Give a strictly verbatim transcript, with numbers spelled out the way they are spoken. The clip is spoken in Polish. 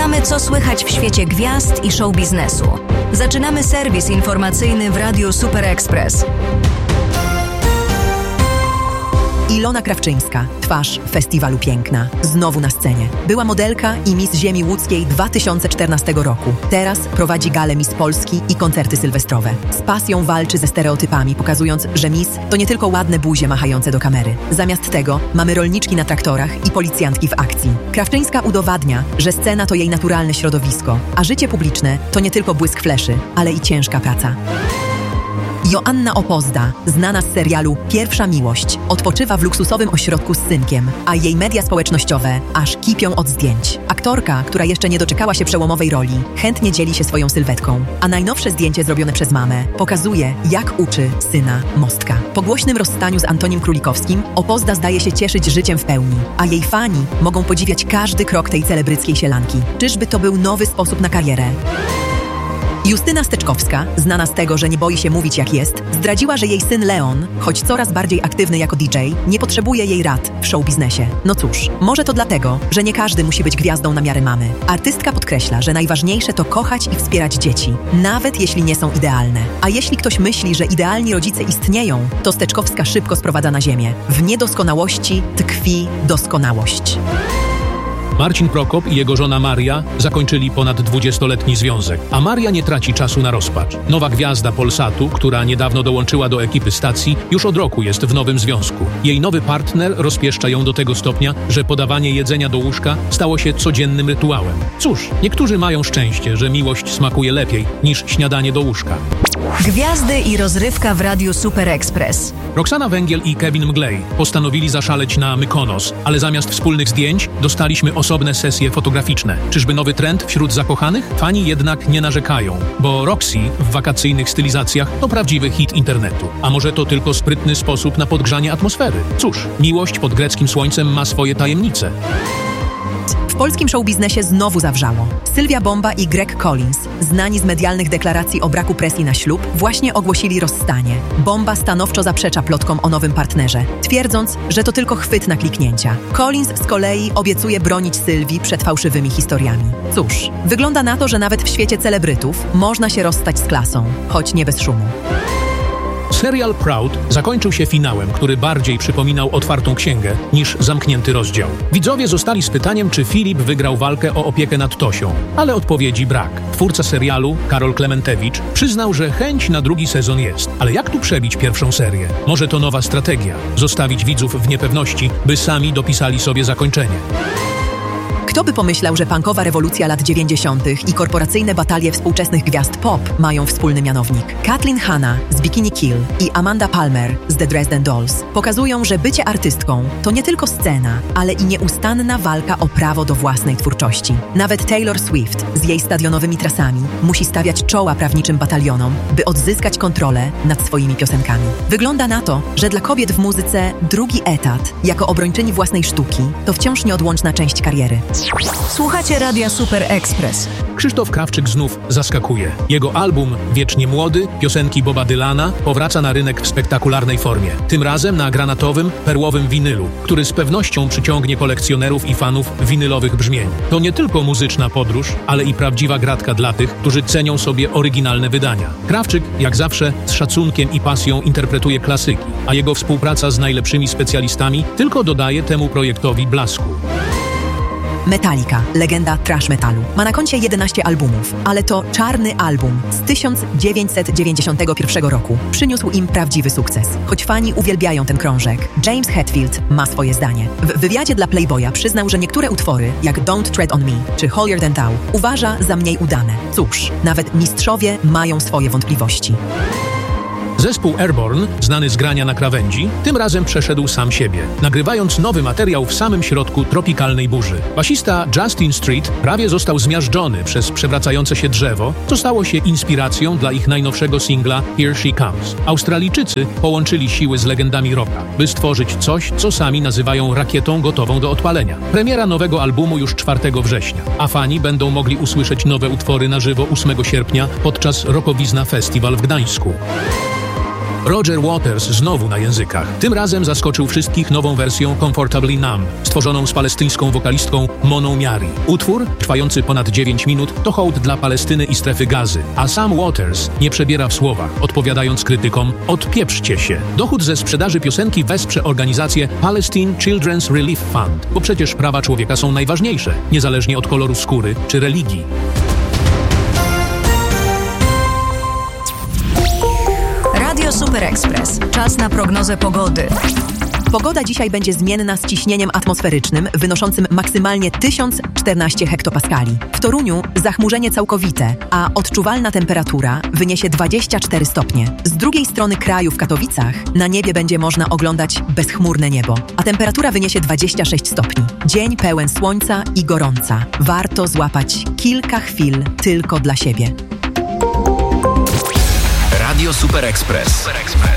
Sprawdzamy, co słychać w świecie gwiazd i show biznesu. Zaczynamy serwis informacyjny w Radiu Super Express. Ilona Krawczyńska, twarz Festiwalu Piękna, znowu na scenie. Była modelka i Miss Ziemi Łódzkiej dwa tysiące czternastego roku. Teraz prowadzi galę Miss Polski i koncerty sylwestrowe. Z pasją walczy ze stereotypami, pokazując, że Miss to nie tylko ładne buzie machające do kamery. Zamiast tego mamy rolniczki na traktorach i policjantki w akcji. Krawczyńska udowadnia, że scena to jej naturalne środowisko, a życie publiczne to nie tylko błysk fleszy, ale i ciężka praca. Joanna Opozda, znana z serialu Pierwsza miłość, odpoczywa w luksusowym ośrodku z synkiem, a jej media społecznościowe aż kipią od zdjęć. Aktorka, która jeszcze nie doczekała się przełomowej roli, chętnie dzieli się swoją sylwetką, a najnowsze zdjęcie zrobione przez mamę pokazuje, jak uczy syna Mostka. Po głośnym rozstaniu z Antonim Królikowskim Opozda zdaje się cieszyć życiem w pełni, a jej fani mogą podziwiać każdy krok tej celebryckiej sielanki. Czyżby to był nowy sposób na karierę? Justyna Steczkowska, znana z tego, że nie boi się mówić jak jest, zdradziła, że jej syn Leon, choć coraz bardziej aktywny jako D J, nie potrzebuje jej rad w showbiznesie. No cóż, może to dlatego, że nie każdy musi być gwiazdą na miarę mamy. Artystka podkreśla, że najważniejsze to kochać i wspierać dzieci, nawet jeśli nie są idealne. A jeśli ktoś myśli, że idealni rodzice istnieją, to Steczkowska szybko sprowadza na ziemię. W niedoskonałości tkwi doskonałość. Marcin Prokop i jego żona Maria zakończyli ponad dwudziestoletni związek, a Maria nie traci czasu na rozpacz. Nowa gwiazda Polsatu, która niedawno dołączyła do ekipy stacji, już od roku jest w nowym związku. Jej nowy partner rozpieszcza ją do tego stopnia, że podawanie jedzenia do łóżka stało się codziennym rytuałem. Cóż, niektórzy mają szczęście, że miłość smakuje lepiej niż śniadanie do łóżka. Gwiazdy i rozrywka w Radiu Super Express. Roxana Węgiel i Kevin Mglej postanowili zaszaleć na Mykonos, ale zamiast wspólnych zdjęć dostaliśmy osobne sesje fotograficzne. Czyżby nowy trend wśród zakochanych? Fani jednak nie narzekają, bo Roxy w wakacyjnych stylizacjach to prawdziwy hit internetu. A może to tylko sprytny sposób na podgrzanie atmosfery? Cóż, miłość pod greckim słońcem ma swoje tajemnice. W polskim showbiznesie znowu zawrzało. Sylwia Bomba i Greg Collins, znani z medialnych deklaracji o braku presji na ślub, właśnie ogłosili rozstanie. Bomba stanowczo zaprzecza plotkom o nowym partnerze, twierdząc, że to tylko chwyt na kliknięcia. Collins z kolei obiecuje bronić Sylwii przed fałszywymi historiami. Cóż, wygląda na to, że nawet w świecie celebrytów można się rozstać z klasą, choć nie bez szumu. Serial Proud zakończył się finałem, który bardziej przypominał otwartą księgę niż zamknięty rozdział. Widzowie zostali z pytaniem, czy Filip wygrał walkę o opiekę nad Tosią, ale odpowiedzi brak. Twórca serialu, Karol Klementewicz, przyznał, że chęć na drugi sezon jest. Ale jak tu przebić pierwszą serię? Może to nowa strategia? Zostawić widzów w niepewności, by sami dopisali sobie zakończenie. Kto by pomyślał, że punkowa rewolucja lat dziewięćdziesiątych i korporacyjne batalie współczesnych gwiazd pop mają wspólny mianownik. Kathleen Hanna z Bikini Kill i Amanda Palmer z The Dresden Dolls pokazują, że bycie artystką to nie tylko scena, ale i nieustanna walka o prawo do własnej twórczości. Nawet Taylor Swift z jej stadionowymi trasami musi stawiać czoła prawniczym batalionom, by odzyskać kontrolę nad swoimi piosenkami. Wygląda na to, że dla kobiet w muzyce drugi etat, jako obrończyni własnej sztuki, to wciąż nieodłączna część kariery. Słuchacie Radia Super Express. Krzysztof Krawczyk znów zaskakuje. Jego album Wiecznie Młody, piosenki Boba Dylana, powraca na rynek w spektakularnej formie. Tym razem na granatowym, perłowym winylu, który z pewnością przyciągnie kolekcjonerów i fanów winylowych brzmień. To nie tylko muzyczna podróż, ale i prawdziwa gratka dla tych, którzy cenią sobie oryginalne wydania. Krawczyk, jak zawsze, z szacunkiem i pasją interpretuje klasyki, a jego współpraca z najlepszymi specjalistami tylko dodaje temu projektowi blasku. Metallica, legenda thrash metalu. Ma na koncie jedenaście albumów, ale to czarny album z tysiąc dziewięćset dziewięćdziesiątego pierwszego roku przyniósł im prawdziwy sukces. Choć fani uwielbiają ten krążek, James Hetfield ma swoje zdanie. W wywiadzie dla Playboya przyznał, że niektóre utwory, jak Don't Tread on Me czy Holier Than Thou, uważa za mniej udane. Cóż, nawet mistrzowie mają swoje wątpliwości. Zespół Airborne, znany z grania na krawędzi, tym razem przeszedł sam siebie, nagrywając nowy materiał w samym środku tropikalnej burzy. Basista Justin Street prawie został zmiażdżony przez przewracające się drzewo, co stało się inspiracją dla ich najnowszego singla Here She Comes. Australijczycy połączyli siły z legendami rocka, by stworzyć coś, co sami nazywają rakietą gotową do odpalenia. Premiera nowego albumu już czwartego września, a fani będą mogli usłyszeć nowe utwory na żywo ósmego sierpnia podczas Rockowizna Festival w Gdańsku. Roger Waters znowu na językach. Tym razem zaskoczył wszystkich nową wersją Comfortably Numb, stworzoną z palestyńską wokalistką Moną Miari. Utwór, trwający ponad dziewięć minut, to hołd dla Palestyny i strefy Gazy. A sam Waters nie przebiera w słowach, odpowiadając krytykom: odpieprzcie się. Dochód ze sprzedaży piosenki wesprze organizację Palestine Children's Relief Fund, bo przecież prawa człowieka są najważniejsze, niezależnie od koloru skóry czy religii. Radio Super Express. Czas na prognozę pogody. Pogoda dzisiaj będzie zmienna z ciśnieniem atmosferycznym wynoszącym maksymalnie tysiąc czternaście hektopaskali. W Toruniu zachmurzenie całkowite, a odczuwalna temperatura wyniesie dwadzieścia cztery stopnie. Z drugiej strony kraju w Katowicach na niebie będzie można oglądać bezchmurne niebo, a temperatura wyniesie dwadzieścia sześć stopni. Dzień pełen słońca i gorąca. Warto złapać kilka chwil tylko dla siebie. Radio Super Express.